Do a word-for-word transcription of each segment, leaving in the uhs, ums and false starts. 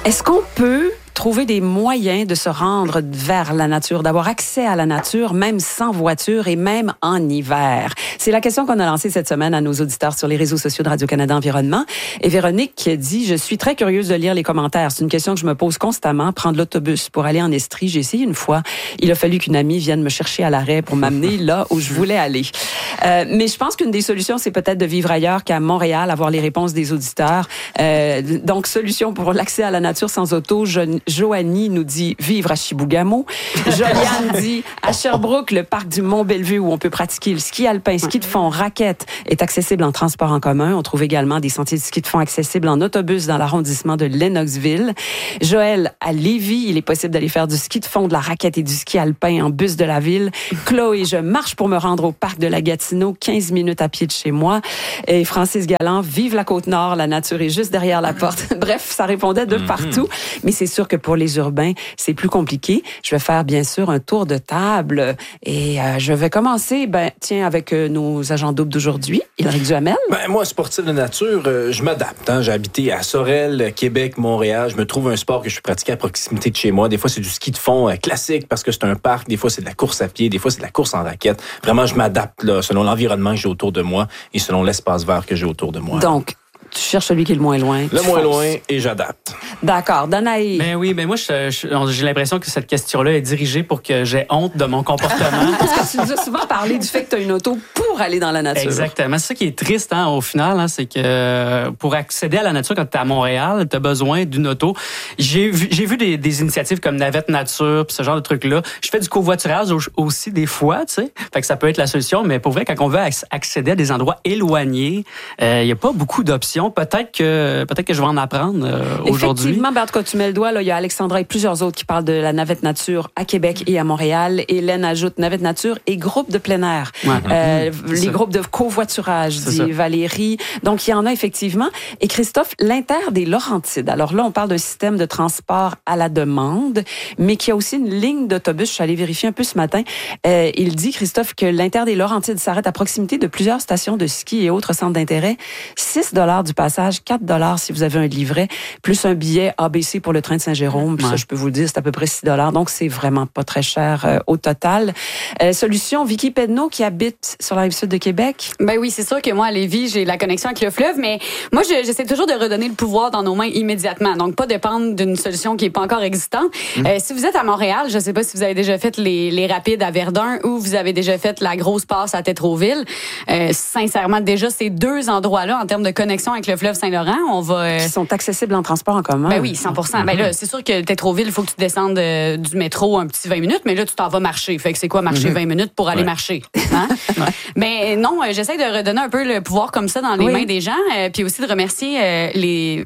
Est-ce qu'on peut trouver des moyens de se rendre vers la nature, d'avoir accès à la nature, même sans voiture et même en hiver? C'est la question qu'on a lancée cette semaine à nos auditeurs sur les réseaux sociaux de Radio-Canada Environnement. Et Véronique dit, je suis très curieuse de lire les commentaires. C'est une question que je me pose constamment. Prendre l'autobus pour aller en Estrie, j'ai essayé une fois. Il a fallu qu'une amie vienne me chercher à l'arrêt pour m'amener là où je voulais aller. Euh, mais je pense qu'une des solutions, c'est peut-être de vivre ailleurs qu'à Montréal, avoir les réponses des auditeurs. Euh, donc, solution pour l'accès à la nature sans auto, je Joanie nous dit vivre à Chibougamau. Joliane dit à Sherbrooke, le parc du Mont-Bellevue où on peut pratiquer le ski alpin, ski de fond, raquette est accessible en transport en commun. On trouve également des sentiers de ski de fond accessibles en autobus dans l'arrondissement de Lennoxville. Joël, à Lévis, il est possible d'aller faire du ski de fond, de la raquette et du ski alpin en bus de la ville. Chloé, je marche pour me rendre au parc de la Gatineau, quinze minutes à pied de chez moi. Et Francis Galland, vive la Côte-Nord, la nature est juste derrière la porte. Bref, ça répondait de partout. Mais c'est sûr que pour les urbains, c'est plus compliqué. Je vais faire, bien sûr, un tour de table et euh, je vais commencer, ben, tiens, avec euh, nos agents doubles d'aujourd'hui. Ilric Duhamel. Ben, moi, sportif de nature, euh, je m'adapte. Hein. J'ai habité à Sorel, Québec, Montréal. Je me trouve un sport que je peux pratiquer à proximité de chez moi. Des fois, c'est du ski de fond euh, classique parce que c'est un parc. Des fois, c'est de la course à pied. Des fois, c'est de la course en raquette. Vraiment, je m'adapte là, selon l'environnement que j'ai autour de moi et selon l'espace vert que j'ai autour de moi. Donc, tu cherches celui qui est le moins loin. Le moins loin et j'adapte. D'accord. Danaï. Ben oui, ben moi, je, je, j'ai l'impression que cette question-là est dirigée pour que j'ai honte de mon comportement. Parce que tu nous as souvent parlé du fait que tu as une auto pour aller dans la nature. Exactement. C'est ça qui est triste, hein, au final, hein, c'est que pour accéder à la nature quand tu es à Montréal, tu as besoin d'une auto. J'ai vu, j'ai vu des, des initiatives comme Navette Nature puis ce genre de trucs-là. Je fais du covoiturage aussi des fois, tu sais. Fait que ça peut être la solution, mais pour vrai, quand on veut accéder à des endroits éloignés, il euh, n'y a pas beaucoup d'options. Peut-être que peut-être que je vais en apprendre euh, aujourd'hui. Effectivement, ben, en tout cas, tu mets le doigt, là, il y a Alexandra et plusieurs autres qui parlent de la navette nature à Québec et à Montréal. Hélène ajoute navette nature et groupe de plein air. Ouais. Euh, mmh, les ça. groupes de covoiturage, c'est dit ça. Valérie. Donc, il y en a effectivement. Et Christophe, l'Inter des Laurentides. Alors là, on parle d'un système de transport à la demande, mais qui a aussi une ligne d'autobus. Je suis allée vérifier un peu ce matin. Euh, il dit, Christophe, que l'Inter des Laurentides s'arrête à proximité de plusieurs stations de ski et autres centres d'intérêt. six dollars du passage, quatre dollars si vous avez un livret, plus un billet A B C pour le train de Saint-Jérôme. Ouais. Ça, je peux vous le dire, c'est à peu près six dollars. Donc, c'est vraiment pas très cher euh, au total. Euh, solution, Vicky Pedneau qui habite sur la Rive-Sud de Québec. Ben oui, c'est sûr que moi, à Lévis, j'ai la connexion avec le fleuve, mais moi, je, j'essaie toujours de redonner le pouvoir dans nos mains immédiatement. Donc, pas dépendre d'une solution qui est pas encore existante. Mmh. Euh, si vous êtes à Montréal, je sais pas si vous avez déjà fait les, les rapides à Verdun ou vous avez déjà fait la grosse passe à Tétroville. Euh, sincèrement, déjà, ces deux endroits-là, en termes de connexion avec le fleuve Saint-Laurent, on va... Euh... Qui sont accessibles en transport en commun. Ben oui, cent pour cent. Mm-hmm. Ben là, c'est sûr que Tétroville, il faut que tu descendes euh, du métro un petit vingt minutes, mais là, tu t'en vas marcher. Fait que c'est quoi marcher mm-hmm. vingt minutes pour aller ouais. marcher? Hein? ouais. Mais non, euh, j'essaie de redonner un peu le pouvoir comme ça dans les oui. mains des gens, euh, puis aussi de remercier euh, les,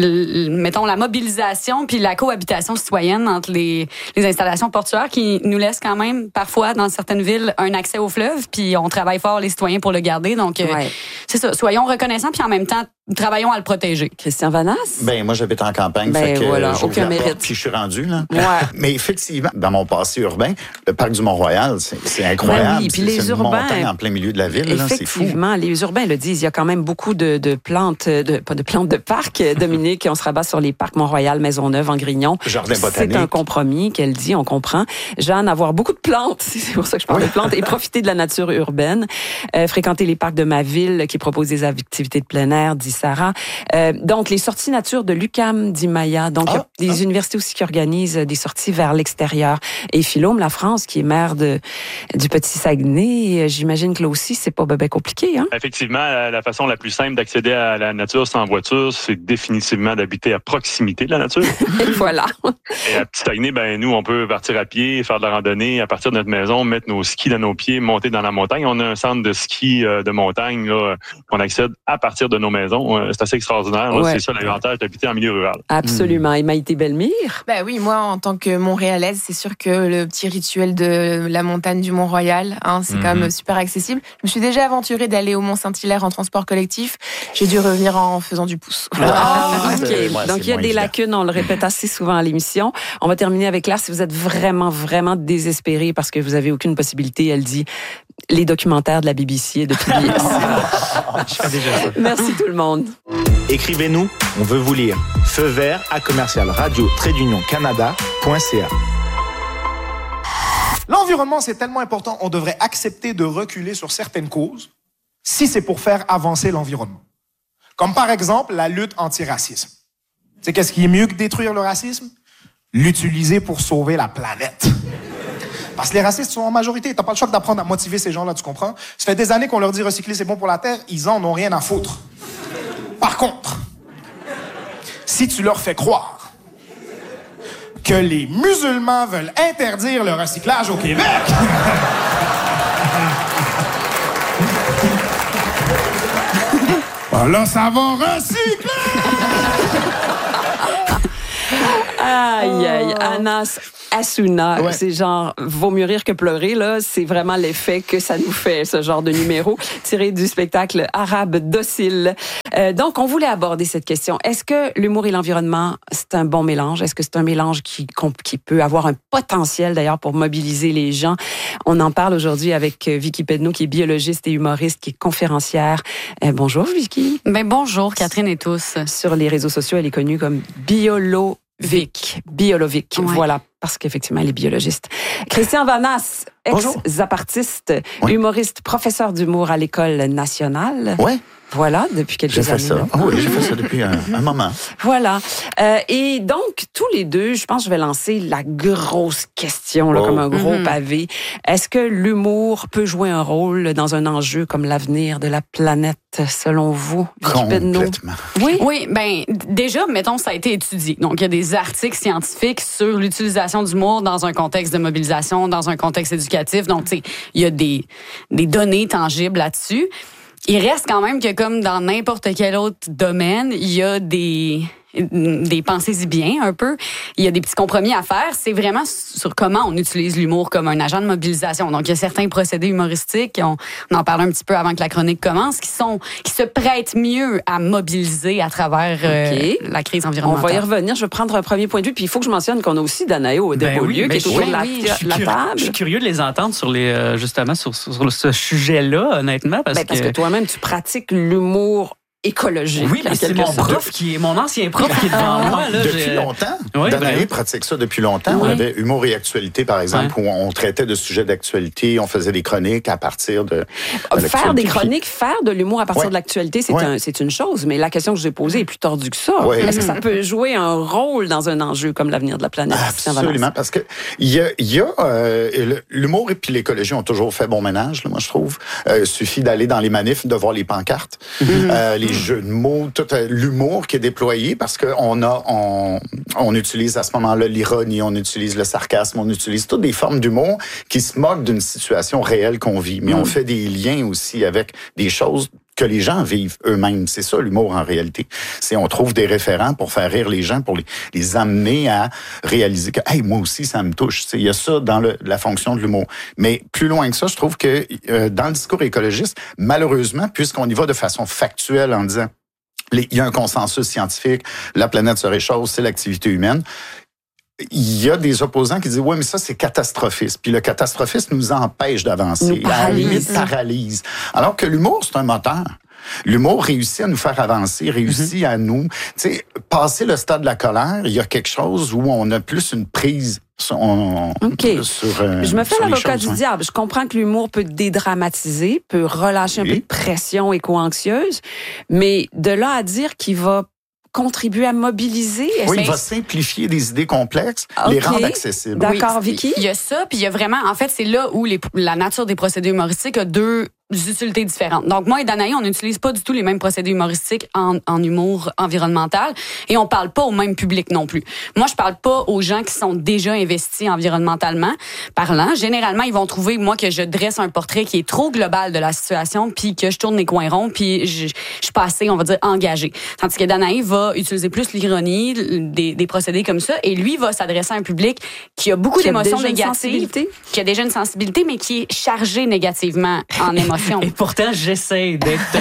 l, mettons, la mobilisation puis la cohabitation citoyenne entre les, les installations portuaires qui nous laissent quand même, parfois, dans certaines villes, un accès au fleuve, puis on travaille fort, les citoyens, pour le garder. Donc, euh, ouais. c'est ça. Soyons reconnaissants, puis en même temps, travaillons à le protéger. Christian Vanas? Ben, moi, j'habite en campagne. Ben, fait que voilà, j'ouvre aucun la mérite. Porte, puis je suis rendu, là. Ouais. Mais effectivement, dans mon passé urbain, le parc du Mont-Royal, c'est, c'est incroyable. Ben oui, puis c'est, les c'est urbains. une montagne en plein milieu de la ville, là, c'est fou. Effectivement, les urbains le disent. Il y a quand même beaucoup de, de plantes, de, pas de plantes de parcs, Dominique, on se rabat sur les parcs Mont-Royal, Maisonneuve, en Grignon. Jardin botanique. C'est un compromis qu'elle dit, on comprend. Jeanne, avoir beaucoup de plantes, c'est pour ça que je parle oui. de plantes, et profiter de la nature urbaine. Euh, fréquenter les parcs de ma ville qui proposent des activités de plein air, dit Sarah. Euh, donc, les sorties nature de l'U Q A M, dit Maya. Donc, ah, il y a des ah. universités aussi qui organisent des sorties vers l'extérieur. Et Philome La France, qui est maire de, du Petit Saguenay, j'imagine que là aussi, c'est pas bien compliqué, hein? Effectivement, la façon la plus simple d'accéder à la nature sans voiture, c'est définitivement d'habiter à proximité de la nature. Et voilà. Et à Petit Saguenay, ben, nous, on peut partir à pied, faire de la randonnée à partir de notre maison, mettre nos skis dans nos pieds, monter dans la montagne. On a un centre de ski de montagne, là, qu'on accède à partir de nos maisons. C'est assez extraordinaire. Ouais. C'est ça l'avantage d'habiter en milieu rural. Absolument. Et Maïté Bellemire? Ben oui, moi, en tant que Montréalaise, c'est sûr que le petit rituel de la montagne du Mont-Royal, hein, c'est mm-hmm. quand même super accessible. Je me suis déjà aventurée d'aller au Mont-Saint-Hilaire en transport collectif. J'ai dû revenir en faisant du pouce. Ah, OK. Ouais, donc, il y a des évident. lacunes, on le répète assez souvent à l'émission. On va terminer avec Claire. Si vous êtes vraiment, vraiment désespéré parce que vous avez aucune possibilité, elle dit les documentaires de la B B C et de publier ça. Je fais déjà ça. Merci tout le monde. Écrivez-nous, on veut vous lire. Feu vert à commercial radio trait d'union canada point c a. L'environnement, c'est tellement important, on devrait accepter de reculer sur certaines causes si c'est pour faire avancer l'environnement. Comme par exemple la lutte anti-racisme. Tu sais, qu'est-ce qui est mieux que détruire le racisme? L'utiliser pour sauver la planète. Parce que les racistes sont en majorité. T'as pas le choix d'apprendre à motiver ces gens-là, tu comprends? Ça fait des années qu'on leur dit recycler, c'est bon pour la Terre. Ils en ont rien à foutre. Par contre, si tu leur fais croire que les musulmans veulent interdire le recyclage au Québec... ben là, ça va recycler! Aïe, aïe, Anas Assouna, ouais. C'est genre, vaut mieux rire que pleurer, là. C'est vraiment l'effet que ça nous fait, ce genre de numéro, tiré du spectacle Arabe docile. Euh, donc, on voulait aborder cette question. Est-ce que l'humour et l'environnement, c'est un bon mélange? Est-ce que c'est un mélange qui, qui peut avoir un potentiel, d'ailleurs, pour mobiliser les gens? On en parle aujourd'hui avec Vicky Pedneau, qui est biologiste et humoriste, qui est conférencière. Euh, bonjour, Vicky. Ben, bonjour, Catherine et tous. Sur les réseaux sociaux, elle est connue comme Biolo Vic, Biolovic, ouais. Voilà, parce qu'effectivement, elle est biologiste. Christian Vanasse, ex-zapartiste, oui. Humoriste, professeur d'humour à l'École nationale. Oui. Voilà, depuis quelques j'ai fait années. Ça. Oh oui, j'ai fait ça depuis un, un moment. Voilà. Euh, et donc, tous les deux, je pense que je vais lancer la grosse question, là, oh. comme un gros mm-hmm. pavé. Est-ce que l'humour peut jouer un rôle dans un enjeu comme l'avenir de la planète, selon vous? Complètement. Oui, oui. Ben, déjà, mettons, ça a été étudié. Donc, il y a des articles scientifiques sur l'utilisation d'humour dans un contexte de mobilisation, dans un contexte éducatif. Donc, tu sais, il y a des, des données tangibles là-dessus. Il reste quand même que, comme dans n'importe quel autre domaine, il y a des... des pensées-y bien un peu. Il y a des petits compromis à faire. C'est vraiment sur comment on utilise l'humour comme un agent de mobilisation. Donc, il y a certains procédés humoristiques, on, on en parlait un petit peu avant que la chronique commence, qui sont qui se prêtent mieux à mobiliser à travers okay. euh, la crise environnementale. On va y revenir. Je vais prendre un premier point de vue. Puis, il faut que je mentionne qu'on a aussi Danae au ben Desrosiers oui, qui est oui, autour de la, oui, la table. Je suis curieux de les entendre sur les, euh, justement sur, sur ce sujet-là, honnêtement. Parce, ben, parce que, que toi-même, tu pratiques l'humour écologique. Oui, mais c'est mon prof qui est mon ancien prof qui est devant moi. Là, depuis j'ai... longtemps. Oui, Danae ben... pratique ça depuis longtemps. Oui. On avait Humour et actualité, par exemple, oui. où on traitait de sujets d'actualité, on faisait des chroniques à partir de, de Faire des chroniques, puis... faire de l'humour à partir oui. de l'actualité, c'est, oui. un, c'est une chose, mais la question que je vous ai posée est plus tordue que ça. Oui. Est-ce que ça peut jouer un rôle dans un enjeu comme l'avenir de la planète? Absolument, parce que il y a, y a euh, l'humour et puis l'écologie ont toujours fait bon ménage, là, moi je trouve. Il euh, suffit d'aller dans les manifs, de voir les pancartes, mm-hmm. euh, les jeux de mots, tout l'humour qui est déployé parce qu'on a, on, on utilise à ce moment-là l'ironie, on utilise le sarcasme, on utilise toutes des formes d'humour qui se moquent d'une situation réelle qu'on vit. Mais mm. on fait des liens aussi avec des choses que les gens vivent eux-mêmes. C'est ça l'humour en réalité. C'est on trouve des référents pour faire rire les gens, pour les, les amener à réaliser que hey, moi aussi ça me touche. Il y a ça dans le, la fonction de l'humour. Mais plus loin que ça, je trouve que euh, dans le discours écologiste, malheureusement, puisqu'on y va de façon factuelle en disant il y a un consensus scientifique, la planète se réchauffe, c'est l'activité humaine. Il y a des opposants qui disent « Ouais, mais ça, c'est catastrophiste. » Puis le catastrophisme nous empêche d'avancer. Nous paralyse. À la limite, paralyse. Alors que l'humour, c'est un moteur. L'humour réussit à nous faire avancer, réussit mm-hmm. à nous... Tu sais, passer le stade de la colère, il y a quelque chose où on a plus une prise... On, OK. Sur, euh, je me fais l'avocat choses, du ouais. diable. Je comprends que l'humour peut dédramatiser, peut relâcher oui. un peu de pression éco-anxieuse, mais de là à dire qu'il va contribuer à mobiliser. Oui, il va simplifier des idées complexes, okay. les rendre accessibles. D'accord, oui. Vicky? Il y a ça, puis il y a vraiment... En fait, c'est là où les, la nature des procédés humoristiques a deux utilités différentes. Donc, moi et Danae, on n'utilise pas du tout les mêmes procédés humoristiques en, en humour environnemental et on parle pas au même public non plus. Moi, je parle pas aux gens qui sont déjà investis environnementalement parlant. Généralement, ils vont trouver, moi, que je dresse un portrait qui est trop global de la situation puis que je tourne les coins ronds puis je, je suis pas assez, on va dire, engagée. Tandis que Danae va utiliser plus l'ironie, des, des procédés comme ça et lui va s'adresser à un public qui a beaucoup qui d'émotions a négatives, qui a déjà une sensibilité, mais qui est chargé négativement en émotions. émotions. Et pourtant, j'essaie d'être plus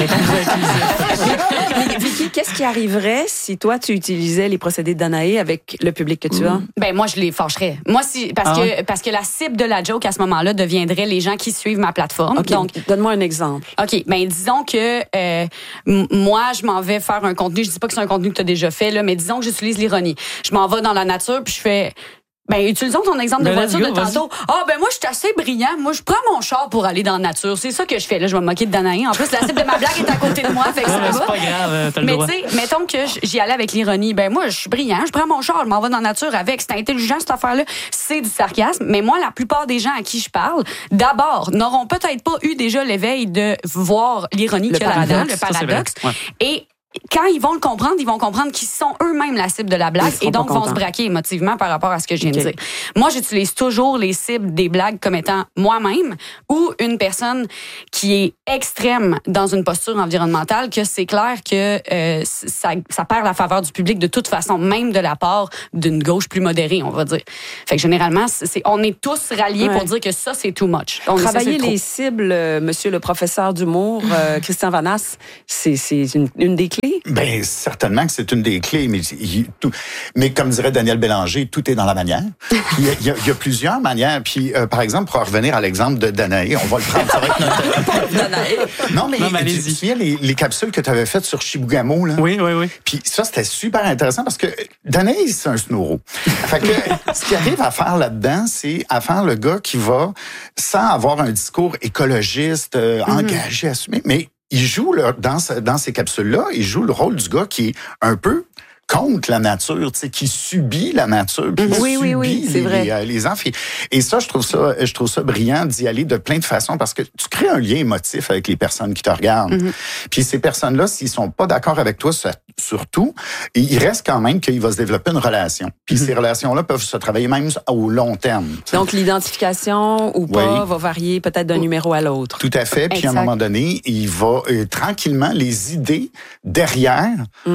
inclusif. Vicky, qu'est-ce qui arriverait si toi, tu utilisais les procédés de Danae avec le public que tu as? Ben moi, je les fâcherais. Moi, si, parce, Ah que, ouais? parce que la cible de la joke à ce moment-là deviendrait les gens qui suivent ma plateforme. OK, Donc, donne-moi un exemple. OK, ben disons que euh, m- moi, je m'en vais faire un contenu. Je dis pas que c'est un contenu que tu as déjà fait, là, mais disons que j'utilise l'ironie. Je m'en vais dans la nature, puis je fais... Ben, utilisons ton exemple de Ben, voiture let's de go, tantôt. Ah, ben moi, je suis assez brillant. Moi, je prends mon char pour aller dans la nature. C'est ça que je fais. Là, je vais me moquer de Danae. En plus, la cible de ma blague est à côté de moi, fait que Non, ça mais va. c'est pas grave, euh, t'as le Mais droit. tu sais, mettons que j'y allais avec l'ironie. Ben moi, je suis brillant. Je prends mon char, je m'en vais dans la nature avec. C'est intelligent, cette affaire-là. C'est du sarcasme. Mais moi, la plupart des gens à qui je parle, d'abord, n'auront peut-être pas eu déjà l'éveil de voir l'ironie qu'il y a là-dedans, le Ça, c'est vrai. paradoxe. Ouais. Et quand ils vont le comprendre, ils vont comprendre qu'ils sont eux-mêmes la cible de la blague Ils seront et donc pas vont contents. se braquer émotivement par rapport à ce que je viens OK. de dire. Moi, j'utilise toujours les cibles des blagues comme étant moi-même ou une personne qui est extrême dans une posture environnementale, que c'est clair que euh, ça, ça perd la faveur du public de toute façon, même de la part d'une gauche plus modérée, on va dire. Fait que généralement, c'est, on est tous ralliés Ouais. pour dire que ça, c'est too much. On Travailler essaie de les cibles, euh, monsieur le professeur d'humour, euh, Christian Vanasse, c'est, c'est une, une des clés? Ben certainement que c'est une des clés, mais il- tout, mais comme dirait Daniel Bélanger, tout est dans la manière. Puis Il y, a- il y a- il y a plusieurs manières. Puis euh, par exemple, pour revenir à l'exemple de Danae, on va le prendre. Ça va être notre... Non, mais, Non, mais tu tu allez-y. te souviens les, les capsules que tu avais faites sur Chibougamau, là? Oui, oui, oui. Puis ça, c'était super intéressant parce que Danae, c'est un snoro. Fait que ce qu'il arrive à faire là-dedans, c'est à faire le gars qui va, sans avoir un discours écologiste, euh, engagé, assumé, mais il joue là, dans, ce- dans ces capsules-là, il joue le rôle du gars qui est un peu contre la nature, tu sais, qui subit la nature, qui Oui, subit oui, oui, c'est les, vrai. les, euh, les enfants. Et ça, je trouve ça, je trouve ça brillant d'y aller de plein de façons parce que tu crées un lien émotif avec les personnes qui te regardent. Puis ces personnes-là, s'ils sont pas d'accord avec toi sur- surtout, il reste quand même qu'il va se développer une relation. Puis ces relations-là peuvent se travailler même au long terme. tu sais. Donc, l'identification ou pas Oui. va varier peut-être d'un numéro à l'autre. Tout à fait. Puis à un Exact. moment donné, il va euh, tranquillement, les idées derrière,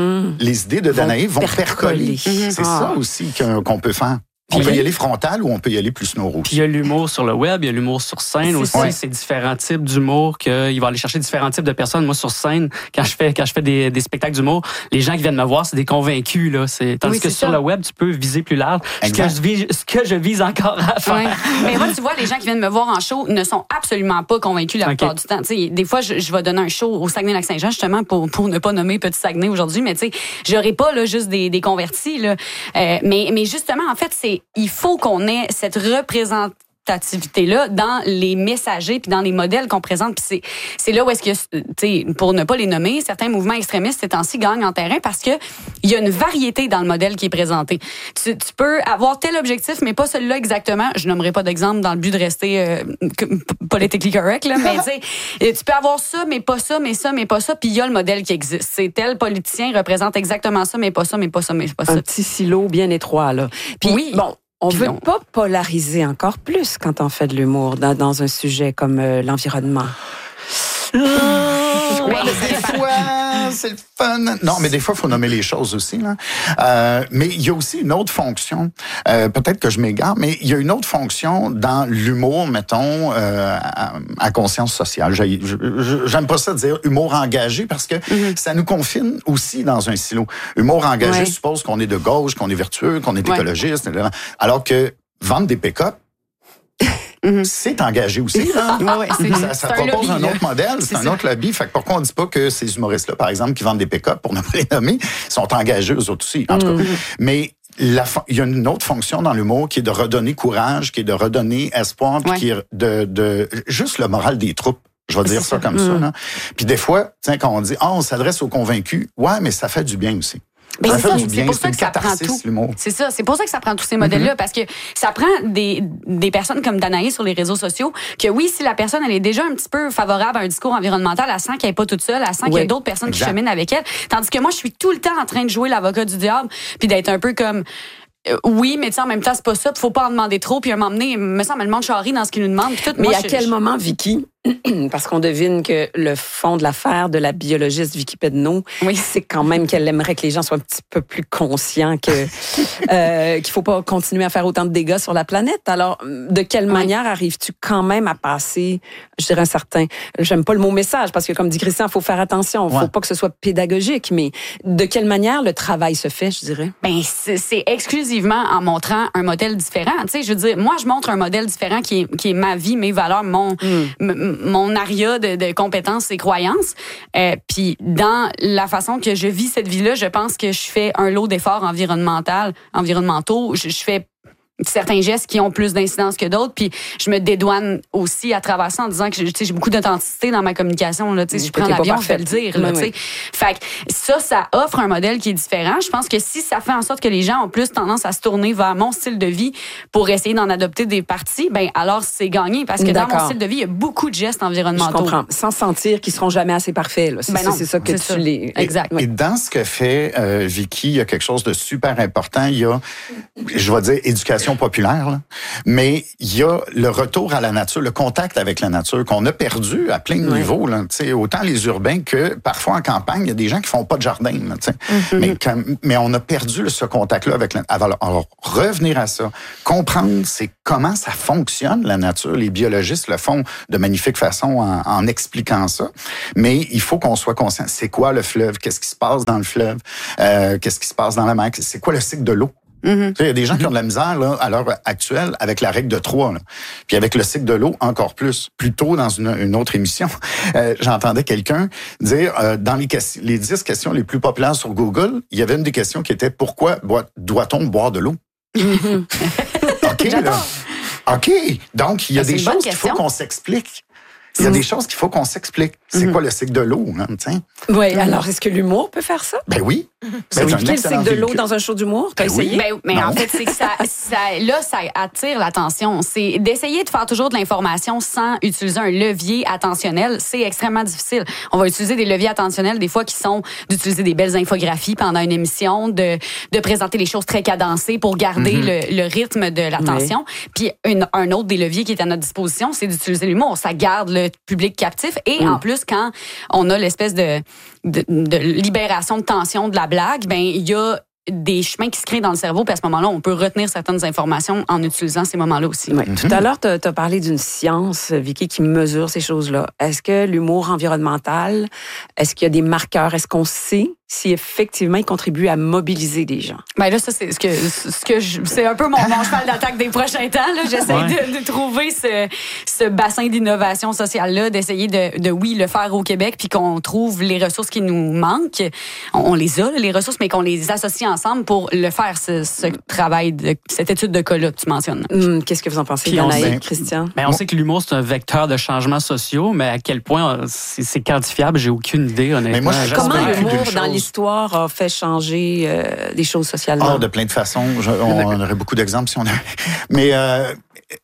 les idées de Danae vont percoler. percoler. C'est Ah. ça aussi que- qu'on peut faire. On Puis- peut y aller frontal ou on peut y aller plus snoro. Puis il y a l'humour sur le web, il y a l'humour sur scène C'est aussi. ça. C'est différents types d'humour qu'il va aller chercher différents types de personnes. Moi, sur scène, quand je fais quand je fais des, des spectacles d'humour, les gens qui viennent me voir, c'est des convaincus là. C'est tandis Oui, que c'est sur ça. le web, tu peux viser plus large. Ce que, Exact. je vise, ce que je vise encore à faire. Ouais. Mais moi, tu vois, les gens qui viennent me voir en show ne sont absolument pas convaincus la Ok. plupart du temps. Tu sais, des fois, je, je vais donner un show au Saguenay-Lac-Saint-Jean, justement, pour, pour ne pas nommer Petit Saguenay aujourd'hui, mais tu sais, j'aurais pas là, juste des, des convertis. Là. Euh, mais, mais justement, en fait, c'est il faut qu'on ait cette représentativité-là dans les messagers puis dans les modèles qu'on présente. Puis c'est, c'est là où est-ce que, tu sais, pour ne pas les nommer, certains mouvements extrémistes ces temps-ci gagnent en terrain parce que il y a une variété dans le modèle qui est présenté. Tu, tu peux avoir tel objectif, mais pas celui-là exactement. Je nommerai pas d'exemple dans le but de rester euh, que- p- politically correct, là, mais tu sais, tu peux avoir ça, mais pas ça, mais ça, mais pas ça, puis il y a le modèle qui existe. C'est tel politicien représente exactement ça, mais pas ça, mais pas ça, mais pas ça. Un petit silo bien étroit, là. Puis, Oui. bon, on Puis veut on- pas polariser encore plus quand on fait de l'humour dans, dans un sujet comme euh, l'environnement. Ouais, mais des fois, c'est le fun. Non, mais des fois, il faut nommer les choses aussi. Là. Euh, mais il y a aussi une autre fonction. Euh, peut-être que je m'égare, mais il y a une autre fonction dans l'humour, mettons, euh, à, à conscience sociale. J'ai- je- je- J'aime pas ça dire humour engagé parce que ça nous confine aussi dans un silo. Humour engagé Ouais. suppose qu'on est de gauche, qu'on est vertueux, qu'on est Ouais. écologiste. Alors que vendre des pick-up, c'est engagé aussi. Là. Ouais, ouais, c'est- ça ça c'est un propose lobby, un là. autre modèle, c'est C'est un ça. autre lobby. Fait que pourquoi on dit pas que ces humoristes-là, par exemple, qui vendent des pick-up, pour ne pas les nommer, sont engagés eux autres aussi, en tout cas. Mais la fon- il y a une autre fonction dans l'humour qui est de redonner courage, qui est de redonner espoir, puis Ouais. qui est de, de juste le moral des troupes. Je vais dire C'est ça, ça. comme ça. Là. Puis des fois, tiens, quand on dit « Ah, on s'adresse aux convaincus », ouais, mais ça fait du bien aussi. Ben, ça c'est fait ça, du c'est bien, pour c'est ça une que ça prend catharsis, tout. l'humour. C'est ça, c'est pour ça que ça prend tous ces modèles-là, parce que ça prend des, des personnes comme Danae sur les réseaux sociaux, que oui, si la personne, elle est déjà un petit peu favorable à un discours environnemental, elle sent qu'elle n'est pas toute seule, elle sent qu'il y a Oui, d'autres personnes exact. qui cheminent avec elle. Tandis que moi, je suis tout le temps en train de jouer l'avocat du diable, puis d'être un peu comme... euh, oui, mais tu sais, en même temps, c'est pas ça, faut pas en demander trop, puis à un moment donné, il me semble, le monde charrie dans ce qu'il nous demande, puis tout. Mais Moi, à je- quel je- moment, Vicky, parce qu'on devine que le fond de l'affaire de la biologiste Vicky Pedneau, oui. c'est quand même qu'elle aimerait que les gens soient un petit peu plus conscients que euh, qu'il faut pas continuer à faire autant de dégâts sur la planète. Alors, de quelle oui. manière arrives-tu quand même à passer, je dirais un certain, j'aime pas le mot message, parce que comme dit Christian, il faut faire attention, il ouais. faut pas que ce soit pédagogique, mais de quelle manière le travail se fait, je dirais? Ben, c'est, c'est exclusivement en montrant un modèle différent. Tu sais, je veux dire, moi, je montre un modèle différent qui est, qui est ma vie, mes valeurs, mon, mm. m- mon aria de, de compétences et croyances. Euh, Puis dans la façon que je vis cette vie-là, je pense que je fais un lot d'efforts environnementaux, environnementaux. Je, je fais certains gestes qui ont plus d'incidence que d'autres, puis je me dédouane aussi à travers ça en disant que tu sais, j'ai beaucoup d'authenticité dans ma communication. Là, tu sais, je prends l'avion, je vais le dire. Là, oui, oui. Fait que ça, ça offre un modèle qui est différent. Je pense que si ça fait en sorte que les gens ont plus tendance à se tourner vers mon style de vie pour essayer d'en adopter des parties, ben alors c'est gagné, parce que D'accord. dans mon style de vie, il y a beaucoup de gestes environnementaux. Je comprends. Sans sentir qu'ils seront jamais assez parfaits. Là. C'est, ben non, c'est ça que c'est tu ça. les... Exact. Et, et dans ce que fait euh, Vicky, il y a quelque chose de super important. Il y a, je vais dire, éducation populaire, là. Mais il y a le retour à la nature, le contact avec la nature qu'on a perdu à plein de ouais. niveaux. Là, autant les urbains que parfois en campagne, il y a des gens qui font pas de jardin. Là, mm-hmm. mais, quand, mais on a perdu ce contact-là avec la nature. Alors, revenir à ça, comprendre c'est comment ça fonctionne, la nature. Les biologistes le font de magnifique façon en, en expliquant ça. Mais il faut qu'on soit conscient. C'est quoi le fleuve? Qu'est-ce qui se passe dans le fleuve? Euh, qu'est-ce qui se passe dans la mer? C'est quoi le cycle de l'eau? Mm-hmm. Il y a des gens qui ont de la misère là, à l'heure actuelle avec la règle de trois. Là. Puis avec le cycle de l'eau, encore plus. Plus tôt, dans une, une autre émission, euh, j'entendais quelqu'un dire, euh, dans les, les dix questions les plus populaires sur Google, il y avait une des questions qui était « Pourquoi doit-on boire de l'eau? Mm-hmm. » OK, là. OK. Donc, il y a ben, des choses qu'il faut qu'on s'explique. Il y a mmh. des choses qu'il faut qu'on s'explique. C'est mmh. quoi le cycle de l'eau? Hein, oui, mmh. alors est-ce que l'humour peut faire ça? Ben oui. C'est ben, le cycle de l'eau dans un show d'humour? T'as ben essayé? Oui. Ben, mais non. En fait, c'est que ça, ça, là, ça attire l'attention. C'est d'essayer de faire toujours de l'information sans utiliser un levier attentionnel. C'est extrêmement difficile. On va utiliser des leviers attentionnels, des fois, qui sont d'utiliser des belles infographies pendant une émission, de, de présenter les choses très cadencées pour garder mmh. le, le rythme de l'attention. Oui. Puis une, un autre des leviers qui est à notre disposition, c'est d'utiliser l'humour. Ça garde le public captif et mmh. en plus, quand on a l'espèce de, de, de libération de tension de la blague, ben il y a des chemins qui se créent dans le cerveau, puis à ce moment-là, on peut retenir certaines informations en utilisant ces moments-là aussi. Oui. Mm-hmm. Tout à l'heure, tu as parlé d'une science, Vicky, qui mesure ces choses-là. Est-ce que l'humour environnemental, est-ce qu'il y a des marqueurs? Est-ce qu'on sait si effectivement il contribue à mobiliser des gens? Ben là, ça, c'est ce que, ce que je, c'est un peu mon, mon cheval d'attaque des prochains temps. Là. J'essaie ouais. de, de trouver ce, ce bassin d'innovation sociale-là, d'essayer de, de, oui, le faire au Québec, puis qu'on trouve les ressources qui nous manquent. On, on les a, les ressources, mais qu'on les associe ensemble pour le faire, ce, ce travail, de, cette étude de cas-là que tu mentionnes. Hum, qu'est-ce que vous en pensez, Danaï, Christian? Ben, on sait que l'humour, c'est un vecteur de changements sociaux, mais à quel point c'est, c'est quantifiable, j'ai aucune idée, honnêtement. Mais moi, je Comment l'humour dans l'histoire a fait changer euh, les choses socialement? Oh, de plein de façons. Je, on, on aurait beaucoup d'exemples si on avait. Mais, euh,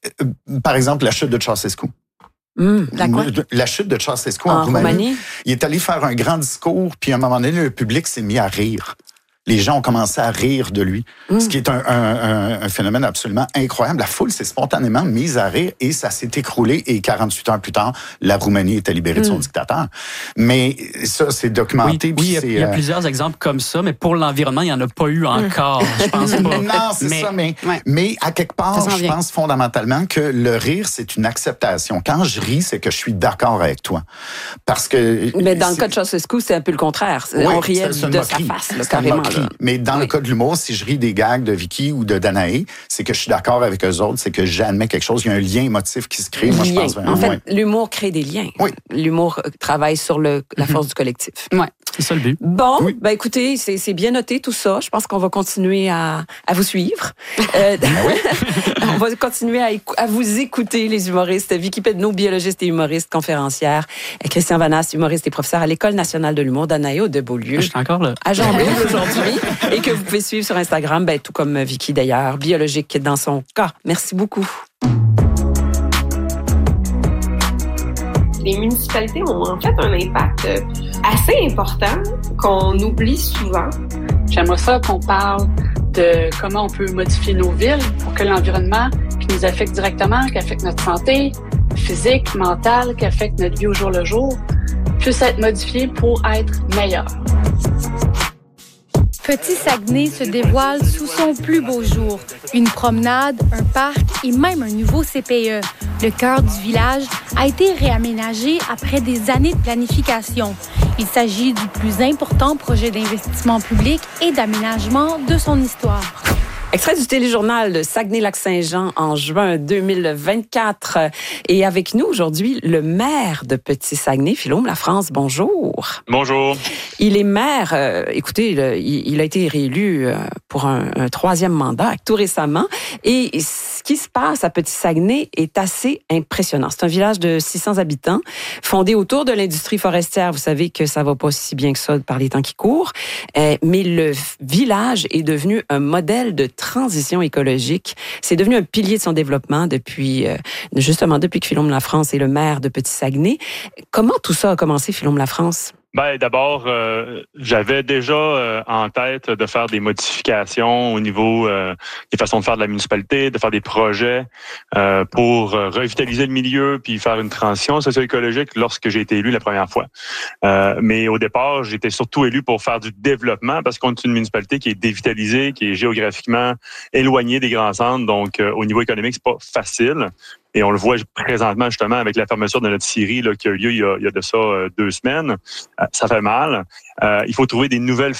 par exemple, la chute de Ceausescu. Mmh, la, quoi? la chute de Ceausescu en, en Roumanie. Roumanie. Il est allé faire un grand discours, puis à un moment donné, le public s'est mis à rire. Les gens ont commencé à rire de lui, mmh. ce qui est un, un, un phénomène absolument incroyable. La foule s'est spontanément mise à rire et ça s'est écroulé. Et quarante-huit heures plus tard, la Roumanie était libérée mmh. de son dictateur. Mais ça, c'est documenté. Oui, oui il, y a, il y a plusieurs exemples comme ça, mais pour l'environnement, il n'y en a pas eu encore, je pense pas. Non, c'est mais, ça, mais, ouais. mais à quelque part, je pense fondamentalement que le rire, c'est une acceptation. Quand je ris, c'est que je suis d'accord avec toi. Parce que... Mais dans le cas de Ceausescu, c'est un peu le contraire. Oui, on riait c'est, c'est de sa face, là, carrément. Mais dans oui. le cas de l'humour, si je ris des gags de Vicky ou de Danae, c'est que je suis d'accord avec eux autres, c'est que j'admets quelque chose, il y a un lien émotif qui se crée. Moi, je pense vraiment, en fait, ouais. l'humour crée des liens. Oui. L'humour travaille sur le, la force mm-hmm. du collectif. Ouais. C'est ça le but. Bon, oui. ben écoutez, c'est, c'est bien noté tout ça. Je pense qu'on va continuer à, à vous suivre. Euh, on va continuer à, à vous écouter, les humoristes. Vicky Pedneau, biologiste et humoriste, conférencière. Christian Vanasse, humoriste et professeur à l'École nationale de l'humour d'Anaïo de Beaulieu. Je suis encore là. À Jean-Bouin aujourd'hui. Et que vous pouvez suivre sur Instagram, ben, tout comme Vicky d'ailleurs, biologique dans son cas. Merci beaucoup. Les municipalités ont en fait un impact assez important qu'on oublie souvent. J'aimerais ça qu'on parle de comment on peut modifier nos villes pour que l'environnement qui nous affecte directement, qui affecte notre santé, physiques, mentales, qui affectent notre vie au jour le jour, puissent être modifiées pour être meilleures. Petit Saguenay se dévoile sous son plus beau jour. Une promenade, un parc et même un nouveau C P E. Le cœur du village a été réaménagé après des années de planification. Il s'agit du plus important projet d'investissement public et d'aménagement de son histoire. Extrait du téléjournal de Saguenay-Lac-Saint-Jean en juin deux mille vingt-quatre. Et avec nous aujourd'hui, le maire de Petit-Saguenay, Philaume Lafrance. Bonjour. Bonjour. Il est maire, euh, écoutez, il, il a été réélu euh, pour un, un troisième mandat tout récemment. Et ce qui se passe à Petit-Saguenay est assez impressionnant. C'est un village de six cents habitants, fondé autour de l'industrie forestière. Vous savez que ça va pas si bien que ça par les temps qui courent. Euh, mais le village est devenu un modèle de transition écologique. C'est devenu un pilier de son développement depuis, euh, justement, depuis que Philaume Lafrance est le maire de Petit-Saguenay. Comment tout ça a commencé, Philaume Lafrance? Ben, d'abord, euh, j'avais déjà euh, en tête de faire des modifications au niveau euh, des façons de faire de la municipalité, de faire des projets euh, pour euh, revitaliser le milieu puis faire une transition socio-écologique lorsque j'ai été élu la première fois. Euh, mais au départ, j'étais surtout élu pour faire du développement parce qu'on est une municipalité qui est dévitalisée, qui est géographiquement éloignée des grands centres. Donc, euh, au niveau économique, c'est pas facile. Et on le voit présentement justement avec la fermeture de notre scierie là, qui a eu lieu il y a, il y a de ça euh, deux semaines. Euh, ça fait mal. Euh, il faut trouver des nouvelles